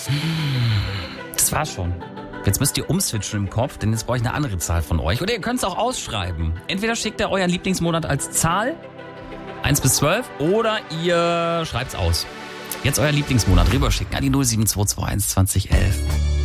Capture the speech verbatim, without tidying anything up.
Das war schon. Jetzt müsst ihr umswitchen im Kopf, denn jetzt brauche ich eine andere Zahl von euch. Oder ihr könnt es auch ausschreiben. Entweder schickt ihr euren Lieblingsmonat als Zahl, eins bis zwölf, oder ihr schreibt es aus. Jetzt euer Lieblingsmonat rüberschicken an die null sieben zwei zwei eins zwanzig elf.